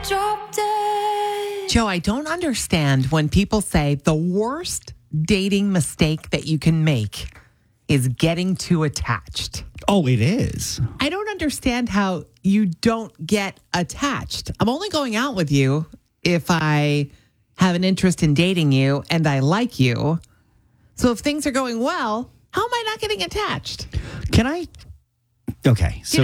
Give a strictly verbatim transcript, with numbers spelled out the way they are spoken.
drop dead. Joe, I don't understand when people say the worst dating mistake that you can make is getting too attached. Oh, it is. I don't understand how you don't get attached. I'm only going out with you if I have an interest in dating you and I like you. So if things are going well, how am I not getting attached? Can I? Okay. Do you know